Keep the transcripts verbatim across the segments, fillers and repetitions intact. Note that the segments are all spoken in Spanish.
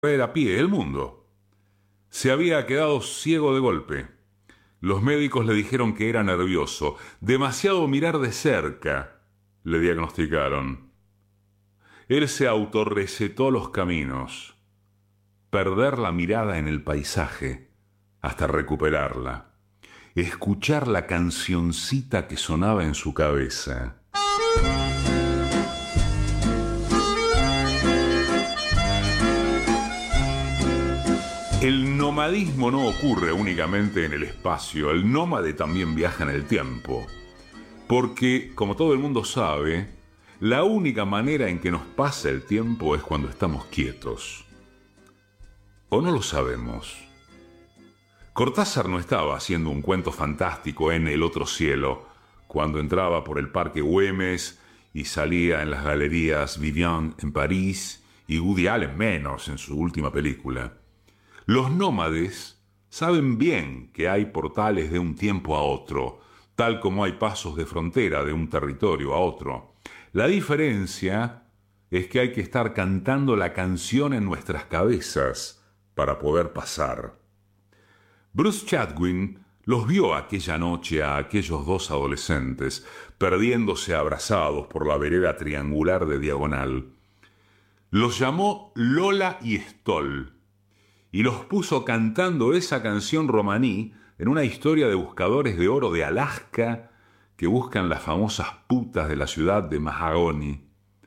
recorrer a pie el mundo. Se había quedado ciego de golpe. Los médicos le dijeron que era nervioso. Demasiado mirar de cerca, le diagnosticaron. Él se autorrecetó los caminos. Perder la mirada en el paisaje hasta recuperarla. Escuchar la cancioncita que sonaba en su cabeza. El nomadismo no ocurre únicamente en el espacio, el nómade también viaja en el tiempo. Porque, como todo el mundo sabe, la única manera en que nos pasa el tiempo es cuando estamos quietos. ¿O no lo sabemos? Cortázar no estaba haciendo un cuento fantástico en El otro cielo, cuando entraba por el Parque Güemes y salía en las galerías Vivian en París y Woody Allen menos en su última película. Los nómades saben bien que hay portales de un tiempo a otro, tal como hay pasos de frontera de un territorio a otro. La diferencia es que hay que estar cantando la canción en nuestras cabezas para poder pasar. Bruce Chatwin los vio aquella noche a aquellos dos adolescentes, perdiéndose abrazados por la vereda triangular de Diagonal. Los llamó Lola y Stoll, y los puso cantando esa canción romaní en una historia de buscadores de oro de Alaska que buscan las famosas putas de la ciudad de Mahagoni.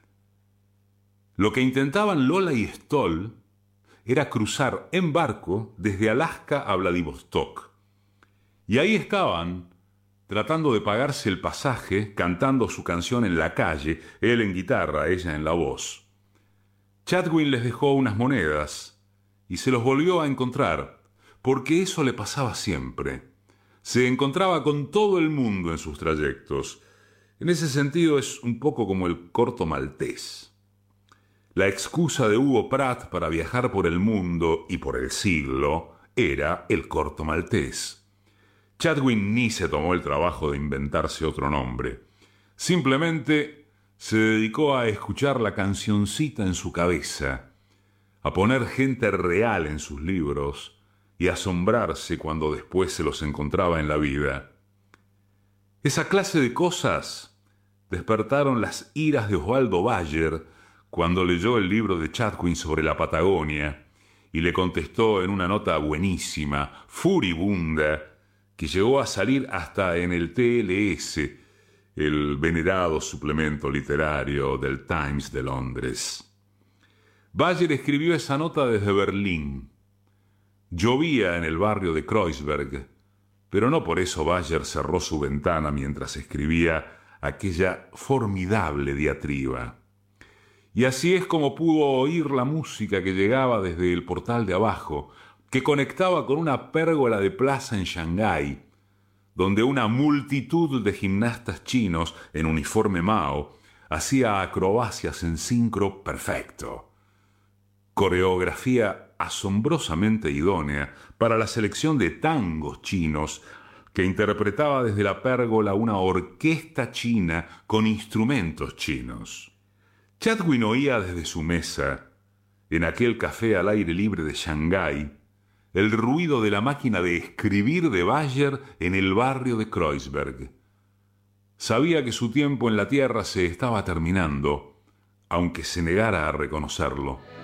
Lo que intentaban Lola y Stoll era cruzar en barco desde Alaska a Vladivostok. Y ahí estaban, tratando de pagarse el pasaje, cantando su canción en la calle, él en guitarra, ella en la voz. Chatwin les dejó unas monedas y se los volvió a encontrar, porque eso le pasaba siempre. Se encontraba con todo el mundo en sus trayectos. En ese sentido es un poco como el corto maltés. La excusa de Hugo Pratt para viajar por el mundo y por el siglo era el corto maltés. Chatwin ni se tomó el trabajo de inventarse otro nombre. Simplemente se dedicó a escuchar la cancioncita en su cabeza, a poner gente real en sus libros y asombrarse cuando después se los encontraba en la vida. Esa clase de cosas despertaron las iras de Osvaldo Bayer cuando leyó el libro de Chatwin sobre la Patagonia y le contestó en una nota buenísima, furibunda, que llegó a salir hasta en el T L S, el venerado suplemento literario del Times de Londres. Bayer escribió esa nota desde Berlín. Llovía en el barrio de Kreuzberg, pero no por eso Bayer cerró su ventana mientras escribía aquella formidable diatriba. Y así es como pudo oír la música que llegaba desde el portal de abajo, que conectaba con una pérgola de plaza en Shanghái, donde una multitud de gimnastas chinos en uniforme Mao hacía acrobacias en sincro perfecto. Coreografía asombrosamente idónea para la selección de tangos chinos que interpretaba desde la pérgola una orquesta china con instrumentos chinos. Chatwin oía desde su mesa, en aquel café al aire libre de Shanghái, el ruido de la máquina de escribir de Bayer en el barrio de Kreuzberg. Sabía que su tiempo en la tierra se estaba terminando, aunque se negara a reconocerlo.